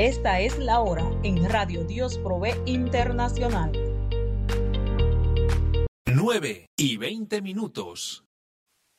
Esta es la hora en Radio Dios Provee Internacional. 9:20.